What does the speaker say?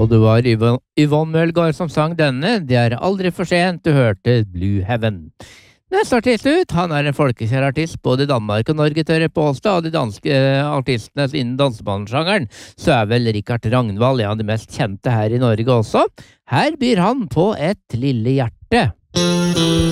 Og det var Yvonne Mølgaard som sang denne. Det er aldri for sent, du hørte Blue Heaven. Neste artist ut, han er en folkekjær artist både i Danmark og Norge, tør jeg påstå. Av de danske artistene innen dansebandesjangeren, så er vel Richard Ragnvald en av de mest kjente her i Norge også. Her byr han på Et lille hjerte.